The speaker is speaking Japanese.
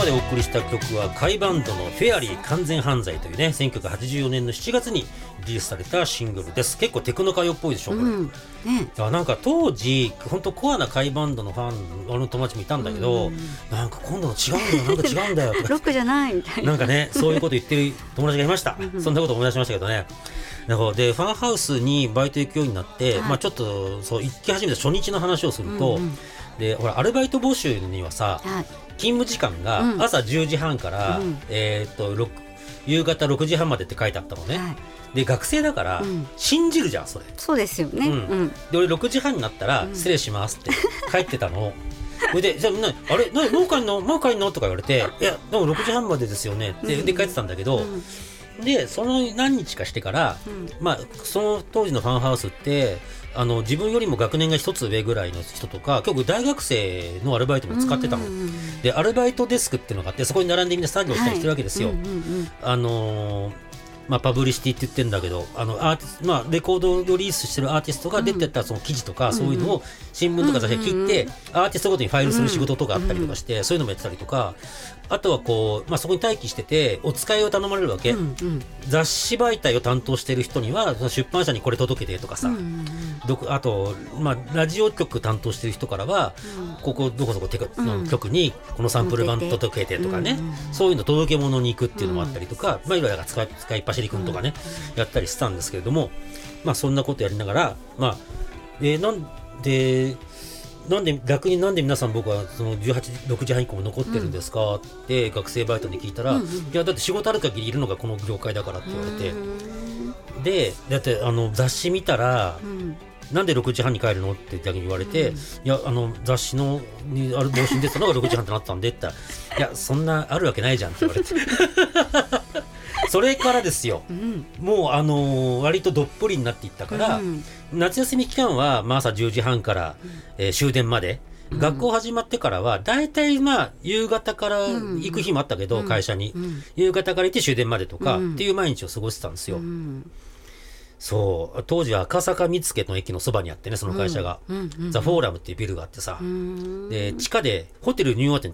までお送りした曲は甲斐バンドのフェアリー完全犯罪というね、1984年の7月にリリースされたシングルです。結構テクノ歌謡っぽいでしょこれ、なんか当時本当コアな甲斐バンドのファンの友達もいたんだけど、なんか今度の違うんだよ、なんか違うんだよとかロックじゃないみたいな、 なんかね、そういうこと言ってる友達がいましたそんなこと思い出しましたけどね。でファンハウスにバイト行くようになって、ちょっとそう行き始めた初日の話をすると、でほらアルバイト募集にはさ、勤務時間が朝10時半から、夕方6時半までって書いてあったのね、で学生だから、信じるじゃんそれ。 そうですよね、 で俺6時半になったら、失礼しますって帰ってたのそれでじゃあみんなあれもう帰んのとか言われて、いやでも6時半までですよねって、で帰ってたんだけど、でその何日かしてから、その当時のファンハウスって自分よりも学年が一つ上ぐらいの人とか結構大学生のアルバイトも使ってたの、でアルバイトデスクっていうのがあって、そこに並んでみんな作業したりしてるわけですよ。パブリシティって言ってるんだけど、レコードをリリースしてるアーティストが出てったその記事とか、そういうのを新聞とか雑誌で切って、アーティストごとにファイルする仕事とかあったりとかして、そういうのもやってたりとか、あとはこう、そこに待機しててお使いを頼まれるわけ、雑誌媒体を担当してる人には出版社にこれ届けてとかさ、あと、ラジオ局担当してる人からは、ここどこそこ局にこのサンプル版届けてとかね、そういうの届け物に行くっていうのもあったりとか、いろいろ使いっ走りくんとかね、やったりしたんですけれども、そんなことやりながら、なんで逆になんで皆さん僕はその6時半以降も残ってるんですかって学生バイトに聞いたら、いやだって仕事ある限りいるのがこの業界だからって言われて、でだって雑誌見たら、なんで6時半に帰るのって逆に言われて、いや雑誌のにある帽子に出てたのが6時半ってなったんでって言ったら、いやそんなあるわけないじゃんって言われてそれからですよ、もう割とどっぷりになっていったから、夏休み期間は朝10時半から、終電まで、学校始まってからはだいたい夕方から行く日もあったけど、会社に、夕方から行って終電までとか、っていう毎日を過ごしてたんですよ。そう当時は赤坂見附の駅のそばにあってね、その会社が、ザ・フォーラムっていうビルがあってさ、で地下でホテルニューアテン